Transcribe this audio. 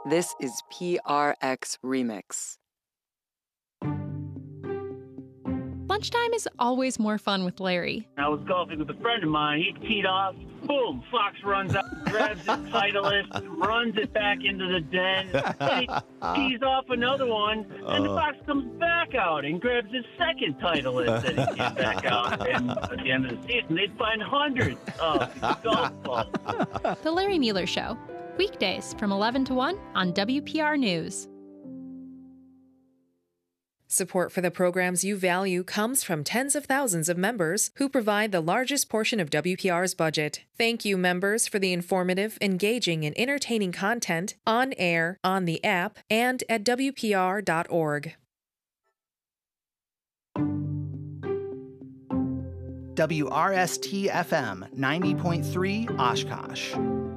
This is PRX Remix. Lunchtime is always more fun with Larry. I was golfing with a friend of mine. He teed off. Boom! Fox runs out, grabs his Titleist, runs it back into the den. Then he tees off another one, and the Fox comes back out and grabs his second Titleist that he teed back out. And at the end of the season, they'd find hundreds of golf balls. The Larry Mueller Show. Weekdays from 11 to 1 on WPR News. Support for the programs you value comes from tens of thousands of members who provide the largest portion of WPR's budget. Thank you, members, for the informative, engaging, and entertaining content on air, on the app, and at WPR.org. WRST-FM 90.3 Oshkosh.